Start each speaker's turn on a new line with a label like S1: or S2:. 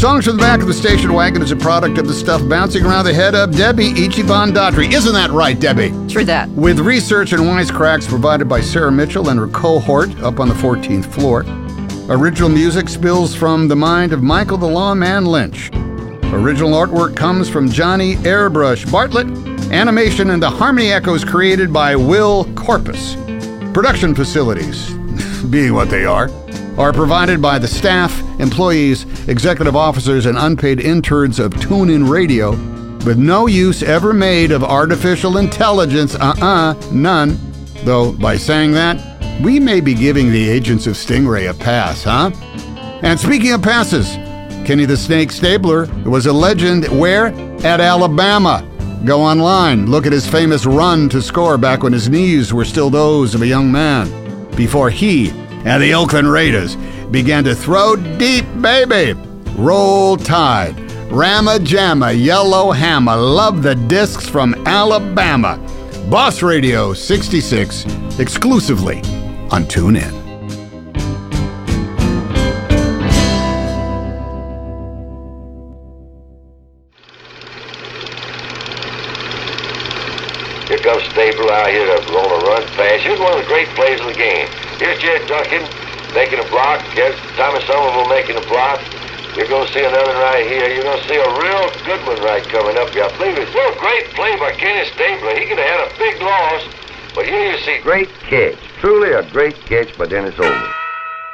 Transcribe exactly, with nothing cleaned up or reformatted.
S1: Songs from the back of the station wagon is a product of the stuff bouncing around the head of Debbie Ichiban Daughtry. Isn't that right, Debbie?
S2: True that.
S1: With research and wisecracks provided by Sarah Mitchell and her cohort up on the fourteenth floor. Original music spills from the mind of Michael the Lawman Lynch. Original artwork comes from Johnny Airbrush Bartlett. Animation and the harmony echoes created by Will Corpus. Production facilities, being what they are, are provided by the staff, employees, executive officers, and unpaid interns of TuneIn Radio, with no use ever made of artificial intelligence, uh-uh, none. Though, by saying that, we may be giving the agents of Stingray a pass, huh? And speaking of passes, Kenny the Snake Stabler was a legend where? At Alabama. Go online, look at his famous run to score back when his knees were still those of a young man, before he and the Oakland Raiders began to throw deep, baby. Roll Tide, Rama Jamma, Yellow Hammer, love the discs from Alabama. Boss Radio sixty-six, exclusively on TuneIn.
S3: Here comes Stabler out here to roll a run fast. Here's one of the great plays of the game. Here's Jed Duncan making a block. Here's Thomas Somerville making a block. You're going to see another right here. You're going to see a real good one right coming up here. I believe it's a real great play by Kenny Stabler. He could have had a big loss, but here you see great catch. Truly a great catch, but then it's over.